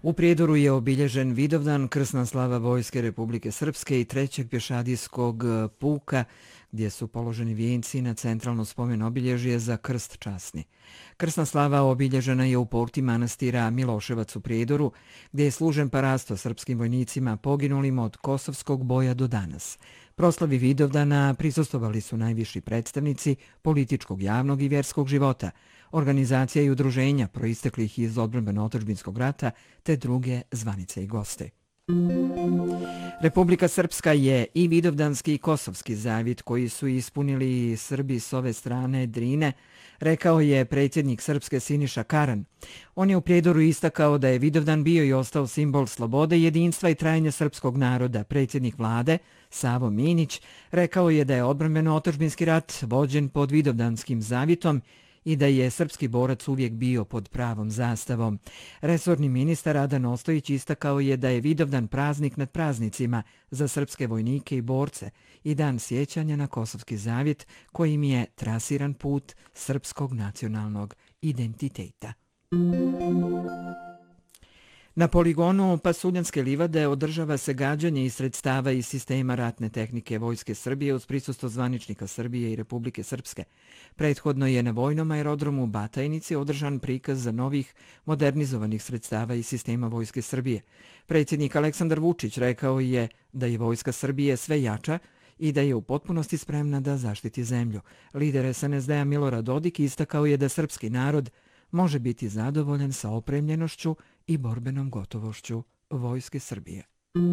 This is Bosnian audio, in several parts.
U Prijedoru je obilježen Vidovdan, krsna slava Vojske Republike Srpske i 3. pješadijskog puka, gdje su položeni vijenci na centralno spomen obilježje za krst časni. Krsna slava obilježena je u porti manastira Miloševac u Prijedoru, gdje je služen parasto srpskim vojnicima poginulim od kosovskog boja do danas. Proslavi Vidovdana prisustvovali su najviši predstavnici političkog, javnog i vjerskog života, organizacija i udruženja proisteklih iz odbrambeno-otadžbinskog rata te druge zvanice i goste. Republika Srpska je i vidovdanski i kosovski zavjet koji su ispunili Srbi s ove strane Drine, rekao je predsjednik Srpske Siniša Karan. On je u Prijedoru istakao da je Vidovdan bio i ostao simbol slobode, jedinstva i trajanja srpskog naroda. Predsjednik vlade Savo Minić rekao je da je odbrambeno-otadžbinski rat vođen pod vidovdanskim zavjetom i da je srpski borac uvijek bio pod pravom zastavom. Resorni ministar Radan Ostojić istakao je da je Vidovdan praznik nad praznicima za srpske vojnike i borce i dan sjećanja na kosovski zavjet kojim je trasiran put srpskog nacionalnog identiteta. Na poligonu Pasuljanske livade održava se gađanje iz sredstava i sistema ratne tehnike Vojske Srbije uz prisustvo zvaničnika Srbije i Republike Srpske. Prethodno je na vojnom aerodromu Batajnici održan prikaz za novih modernizovanih sredstava i sistema Vojske Srbije. Predsjednik Aleksandar Vučić rekao je da je Vojska Srbije sve jača i da je u potpunosti spremna da zaštiti zemlju. Lider SNSD-a Milorad Dodik istakao je da srpski narod može biti zadovoljan sa opremljenošću i borbenom gotovošću Vojske Srbije.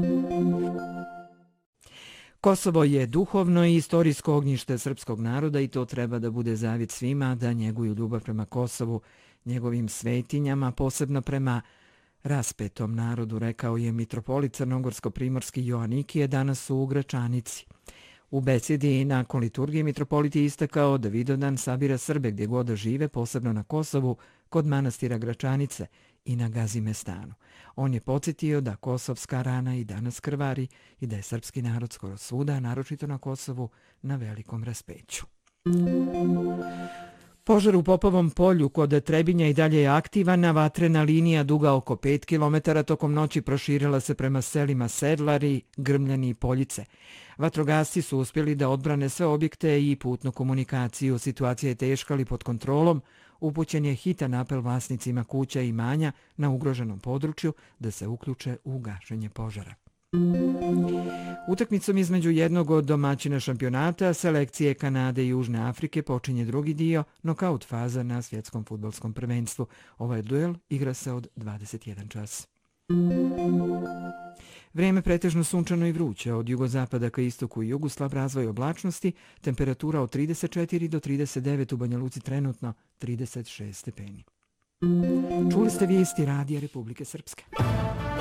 Kosovo je duhovno i istorijsko ognjište srpskog naroda i to treba da bude zavjet svima da njeguju ljubav prema Kosovu, njegovim svetinjama, posebno prema raspetom narodu, rekao je mitropolit crnogorsko-primorski Joanikije danas u Gračanici. U besedi nakon liturgije mitropolit je istakao da Vidovdan sabira Srbe gdje god žive, posebno na Kosovu, kod manastira Gračanice i na Gazimestanu. On je podsjetio da kosovska rana i danas krvari i da je srpski narod skoro svuda, naročito na Kosovu, na velikom raspeću. Požar u Popovom polju kod Trebinja i dalje je aktivan, a vatrena linija duga oko 5 km tokom noći proširila se prema selima Sedlari, Grmljani i Poljice. Vatrogasci su uspjeli da odbrane sve objekte i putnu komunikaciju. Situacija je teška, ali pod kontrolom. Upućen je hitan apel vlasnicima kuća i imanja na ugroženom području da se uključe u gašenje požara. Utakmicom između jednog od domaćina šampionata, selekcije Kanade i Južne Afrike, počinje drugi dio, nokaut faza na svjetskom fudbalskom prvenstvu. Ovaj duel igra se od 21 čas. Vrijeme pretežno sunčano i vruće, od jugozapada ka istoku i jugu slab razvoj oblačnosti, temperatura od 34 do 39, u Banja Luci trenutno 36 stepeni. Čuli ste vijesti Radija Republike Srpske.